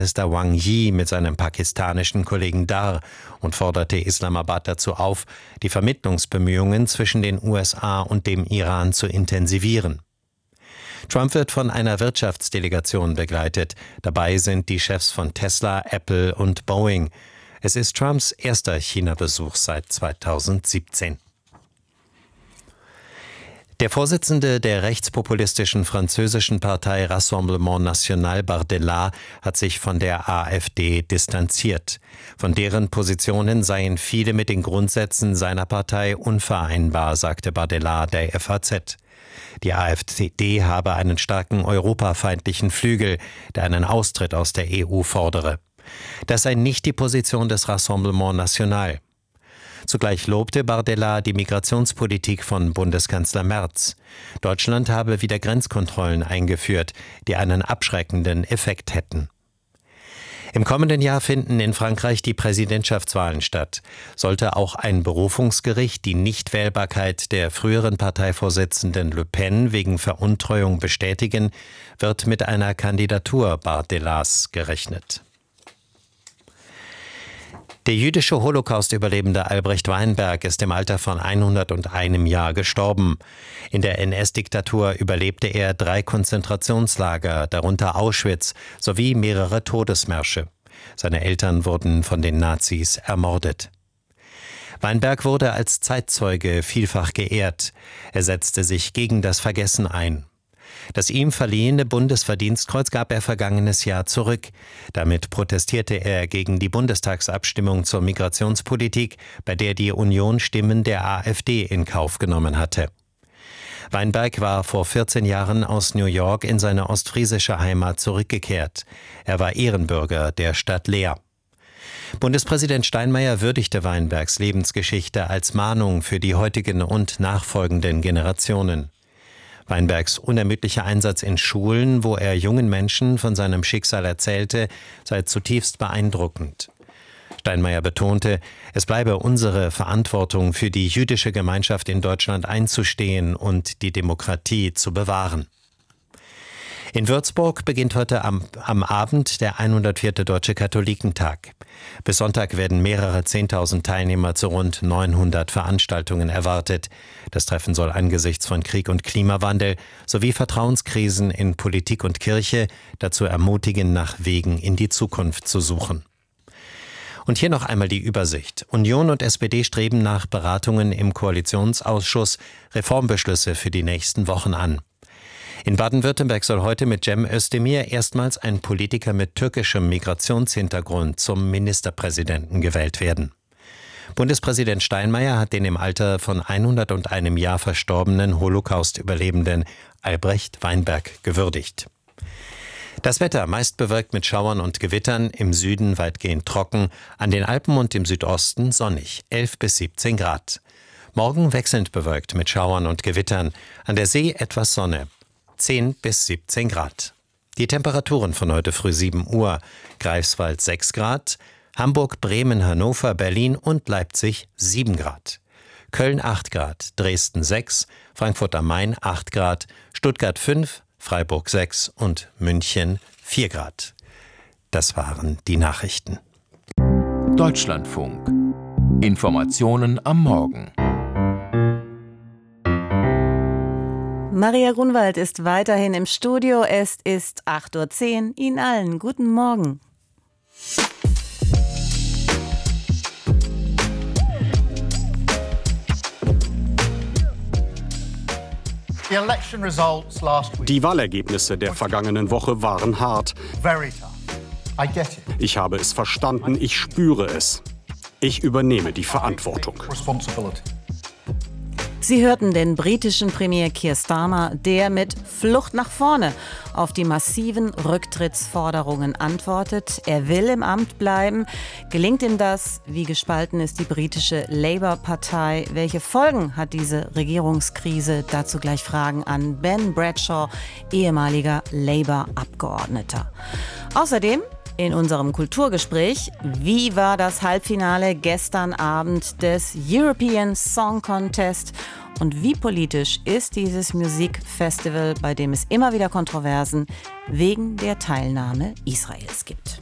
Minister Wang Yi mit seinem pakistanischen Kollegen Dar und forderte Islamabad dazu auf, die Vermittlungsbemühungen zwischen den USA und dem Iran zu intensivieren. Trump wird von einer Wirtschaftsdelegation begleitet. Dabei sind die Chefs von Tesla, Apple und Boeing. Es ist Trumps erster China-Besuch seit 2017. Der Vorsitzende der rechtspopulistischen französischen Partei Rassemblement National, Bardella, hat sich von der AfD distanziert. Von deren Positionen seien viele mit den Grundsätzen seiner Partei unvereinbar, sagte Bardella der FAZ. Die AfD habe einen starken europafeindlichen Flügel, der einen Austritt aus der EU fordere. Das sei nicht die Position des Rassemblement National. Zugleich lobte Bardella die Migrationspolitik von Bundeskanzler Merz. Deutschland habe wieder Grenzkontrollen eingeführt, die einen abschreckenden Effekt hätten. Im kommenden Jahr finden in Frankreich die Präsidentschaftswahlen statt. Sollte auch ein Berufungsgericht die Nichtwählbarkeit der früheren Parteivorsitzenden Le Pen wegen Veruntreuung bestätigen, wird mit einer Kandidatur Bardellas gerechnet. Der jüdische Holocaust-Überlebende Albrecht Weinberg ist im Alter von 101 Jahr gestorben. In der NS-Diktatur überlebte er 3 Konzentrationslager, darunter Auschwitz, sowie mehrere Todesmärsche. Seine Eltern wurden von den Nazis ermordet. Weinberg wurde als Zeitzeuge vielfach geehrt. Er setzte sich gegen das Vergessen ein. Das ihm verliehene Bundesverdienstkreuz gab er vergangenes Jahr zurück. Damit protestierte er gegen die Bundestagsabstimmung zur Migrationspolitik, bei der die Union Stimmen der AfD in Kauf genommen hatte. Weinberg war vor 14 Jahren aus New York in seine ostfriesische Heimat zurückgekehrt. Er war Ehrenbürger der Stadt Leer. Bundespräsident Steinmeier würdigte Weinbergs Lebensgeschichte als Mahnung für die heutigen und nachfolgenden Generationen. Weinbergs unermüdlicher Einsatz in Schulen, wo er jungen Menschen von seinem Schicksal erzählte, sei zutiefst beeindruckend. Steinmeier betonte, es bleibe unsere Verantwortung, für die jüdische Gemeinschaft in Deutschland einzustehen und die Demokratie zu bewahren. In Würzburg beginnt heute am Abend der 104. Deutsche Katholikentag. Bis Sonntag werden mehrere 10.000 Teilnehmer zu rund 900 Veranstaltungen erwartet. Das Treffen soll angesichts von Krieg und Klimawandel sowie Vertrauenskrisen in Politik und Kirche dazu ermutigen, nach Wegen in die Zukunft zu suchen. Und hier noch einmal die Übersicht. Union und SPD streben nach Beratungen im Koalitionsausschuss Reformbeschlüsse für die nächsten Wochen an. In Baden-Württemberg soll heute mit Cem Özdemir erstmals ein Politiker mit türkischem Migrationshintergrund zum Ministerpräsidenten gewählt werden. Bundespräsident Steinmeier hat den im Alter von 101 Jahr verstorbenen Holocaust-Überlebenden Albrecht Weinberg gewürdigt. Das Wetter meist bewölkt mit Schauern und Gewittern, im Süden weitgehend trocken, an den Alpen und im Südosten sonnig, 11 bis 17 Grad. Morgen wechselnd bewölkt mit Schauern und Gewittern, an der See etwas Sonne. 10 bis 17 Grad. Die Temperaturen von heute früh 7 Uhr. Greifswald 6 Grad, Hamburg, Bremen, Hannover, Berlin und Leipzig 7 Grad. Köln 8 Grad, Dresden 6, Frankfurt am Main 8 Grad, Stuttgart 5, Freiburg 6 und München 4 Grad. Das waren die Nachrichten. Deutschlandfunk. Informationen am Morgen. Maria Grunwald ist weiterhin im Studio. Es ist 8:10 Uhr. Ihnen allen guten Morgen. Die Wahlergebnisse der vergangenen Woche waren hart. Ich habe es verstanden, ich spüre es. Ich übernehme die Verantwortung. Sie hörten den britischen Premier Keir Starmer, der mit Flucht nach vorne auf die massiven Rücktrittsforderungen antwortet. Er will im Amt bleiben. Gelingt ihm das? Wie gespalten ist die britische Labour-Partei? Welche Folgen hat diese Regierungskrise? Dazu gleich Fragen an Ben Bradshaw, ehemaliger Labour-Abgeordneter. Außerdem in unserem Kulturgespräch, wie war das Halbfinale gestern Abend des European Song Contest und wie politisch ist dieses Musikfestival, bei dem es immer wieder Kontroversen wegen der Teilnahme Israels gibt.